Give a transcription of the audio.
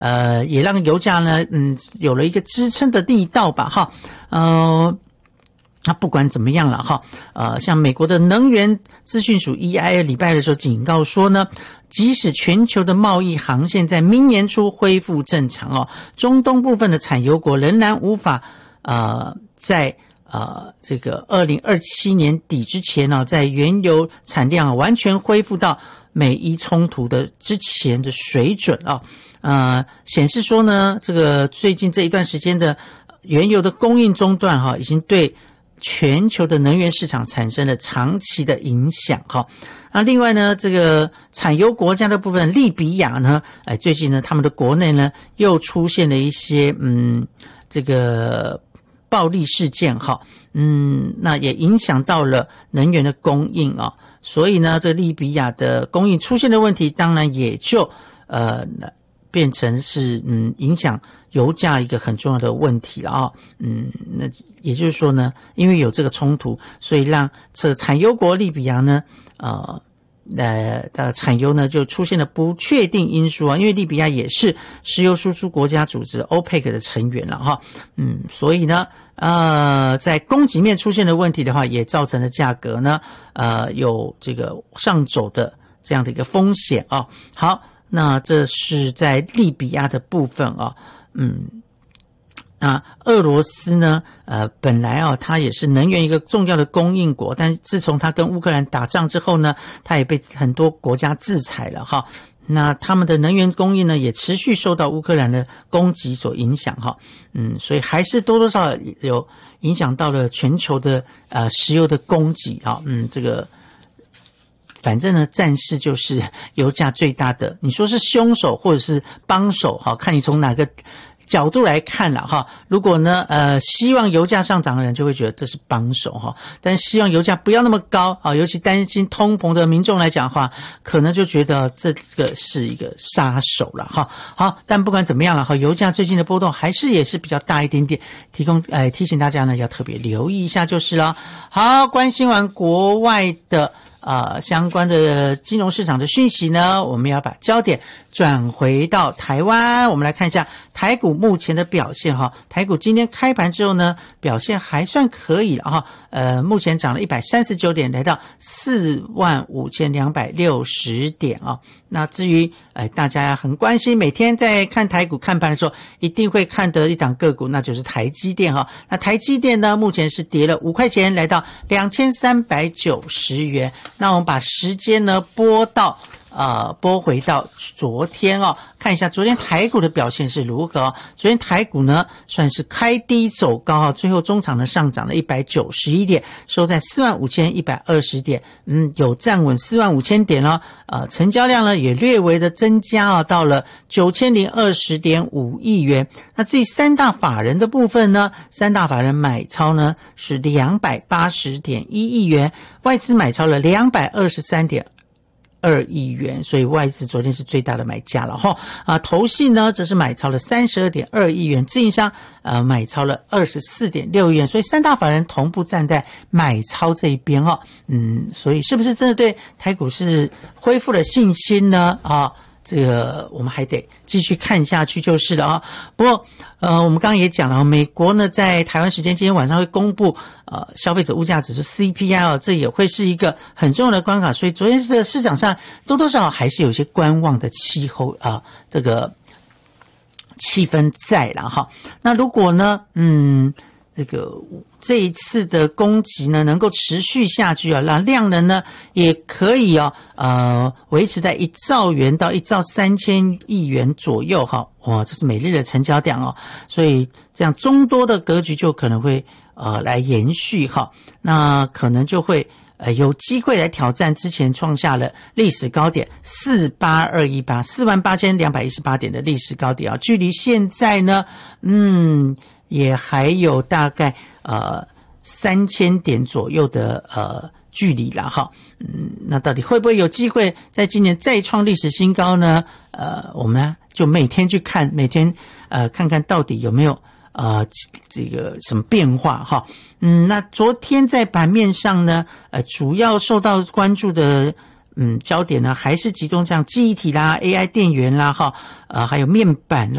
也让油价呢有了一个支撑的力道吧哈。那不管怎么样了哈，像美国的能源资讯署 EIA 礼拜的时候警告说呢，即使全球的贸易航线在明年初恢复正常中东部分的产油国仍然无法在这个2027年底之前在原油产量完全恢复到美伊冲突的之前的水准显示说呢，这个最近这一段时间的原油的供应中断已经对全球的能源市场产生了长期的影响另外呢，这个产油国家的部分，利比亚呢，最近呢，他们的国内呢又出现了一些这个暴力事件那也影响到了能源的供应所以呢，这利比亚的供应出现的问题，当然也就变成是影响油价一个很重要的问题了那也就是说呢，因为有这个冲突，所以让这个产油国利比亚呢产油呢就出现了不确定因素因为利比亚也是石油输出国家组织 OPEC 的成员了所以呢在供给面出现的问题的话，也造成了价格呢有这个上走的这样的一个风险好，那这是在利比亚的部分那俄罗斯呢本来它也是能源一个重要的供应国，但自从它跟乌克兰打仗之后呢，它也被很多国家制裁了那他们的能源供应呢也持续受到乌克兰的攻击所影响所以还是多多少少有影响到了全球的石油的供给这个反正呢战事就是油价最大的，你说是凶手或者是帮手看你从哪个角度来看了如果呢希望油价上涨的人就会觉得这是帮手但希望油价不要那么高尤其担心通膨的民众来讲的话，可能就觉得这个是一个杀手了好，但不管怎么样了油价最近的波动还是也是比较大一点点，提醒大家呢要特别留意一下就是了。好，关心完国外的相关的金融市场的讯息呢，我们要把焦点转回到台湾，我们来看一下台股目前的表现台股今天开盘之后呢，表现还算可以了目前涨了139点，来到45260点那至于大家很关心，每天在看台股看盘的时候，一定会看得一档个股，那就是台积电那台积电呢，目前是跌了5块钱，来到2390元。那我们把时间呢拨回到昨天看一下昨天台股的表现是如何昨天台股呢算是开低走高最后中场呢上涨了191点，收在45120点，有站稳45000点成交量呢也略微的增加到了9020.5亿元。那至于三大法人的部分呢，三大法人买超呢是280.1亿元，外资买超了223.2亿元，所以外资昨天是最大的买家了投信呢则是买超了32.2亿元，自营商买超了24.6亿元，所以三大法人同步站在买超这一边所以是不是真的对台股是恢复了信心呢这个我们还得继续看下去就是了不过我们刚刚也讲了美国呢在台湾时间今天晚上会公布消费者物价指数 CPI 这也会是一个很重要的关卡，所以昨天的市场上多多少少还是有些观望的这个气氛在了那如果呢这一次的攻击呢能够持续下去让量能呢也可以维持在1兆元到1兆3000亿元左右这是每日的成交量所以这样中多的格局就可能会来延续那可能就会有机会来挑战之前创下了历史高点48218 点的历史高点距离现在呢也还有大概3000点左右的距离啦那到底会不会有机会在今年再创历史新高呢？我们就每天去看，每天看看到底有没有这个什么变化那昨天在盘面上呢主要受到关注的焦点呢还是集中像记忆体啦、AI 电源啦，还有面板啦。